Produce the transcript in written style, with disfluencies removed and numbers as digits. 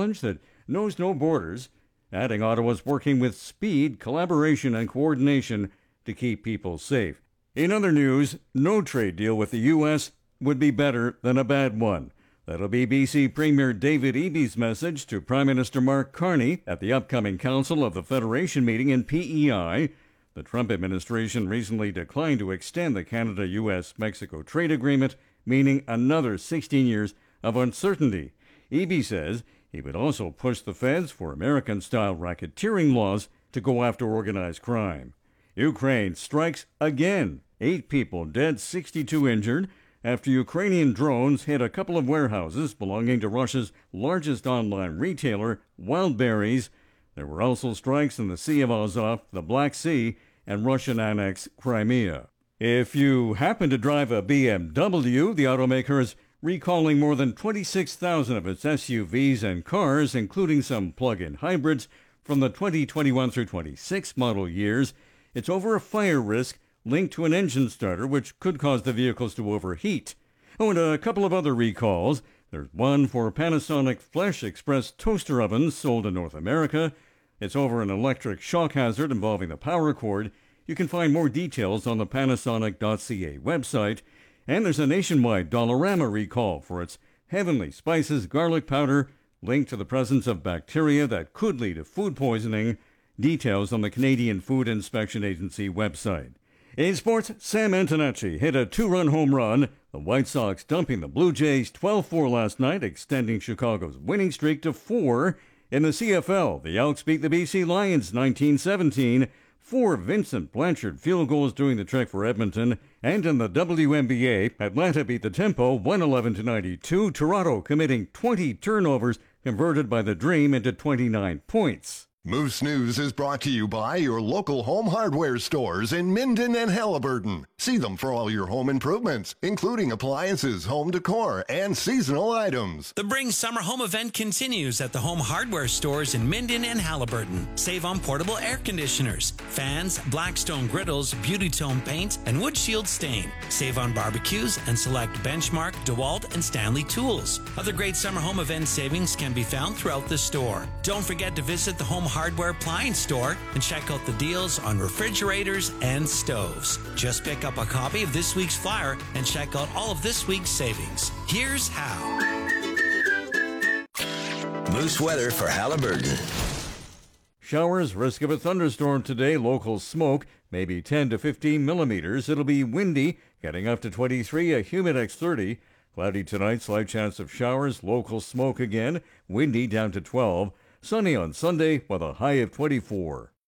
challenge that knows no borders, adding Ottawa's working with speed, collaboration, and coordination to keep people safe. In other news, no trade deal with the U.S. would be better than a bad one. That'll be BC Premier David Eby's message to Prime Minister Mark Carney at the upcoming Council of the Federation meeting in PEI. The Trump administration recently declined to extend the Canada-U.S.-Mexico trade agreement, meaning another 16 years of uncertainty. Eby says he would also push the feds for American-style racketeering laws to go after organized crime. Ukraine strikes again. 8 people dead, 62 injured, after Ukrainian drones hit a couple of warehouses belonging to Russia's largest online retailer, Wildberries. There were also strikes in the Sea of Azov, the Black Sea, and Russian-annexed Crimea. If you happen to drive a BMW, the automaker is recalling more than 26,000 of its SUVs and cars, including some plug-in hybrids, from the 2021 through 26 model years. It's over a fire risk linked to an engine starter, which could cause the vehicles to overheat. Oh, and a couple of other recalls. There's one for Panasonic Flesh Express toaster ovens sold in North America. It's over an electric shock hazard involving the power cord. You can find more details on the Panasonic.ca website. And there's a nationwide Dollarama recall for its Heavenly Spices garlic powder, linked to the presence of bacteria that could lead to food poisoning. Details on the Canadian Food Inspection Agency website. In sports, Sam Antonacci hit a 2-run home run. The White Sox dumping the Blue Jays 12-4 last night, extending Chicago's winning streak to 4. In the CFL, the Elks beat the BC Lions 19-17. 4 Vincent Blanchard field goals doing the trick for Edmonton. And in the WNBA, Atlanta beat the Tempo 111-92. Toronto committing 20 turnovers, converted by the Dream into 29 points. Moose News is brought to you by your local home hardware stores in Minden and Halliburton. See them for all your home improvements, including appliances, home decor, and seasonal items. The Bring Summer Home event continues at the home hardware stores in Minden and Halliburton. Save on portable air conditioners, fans, Blackstone griddles, Beauty Tone paint, and Wood Shield stain. Save on barbecues and select Benchmark, DeWalt, and Stanley tools. Other great summer home event savings can be found throughout the store. Don't forget to visit the home hardware appliance store and check out the deals on refrigerators and stoves. Just pick up a copy of this week's flyer and check out all of this week's savings. Here's how. Moose weather for Halliburton. Showers, risk of a thunderstorm today, local smoke, maybe 10 to 15 millimeters. It'll be windy, getting up to 23, a Humidex 30. Cloudy tonight, slight chance of showers, local smoke again, windy down to 12. Sunny on Sunday with a high of 24.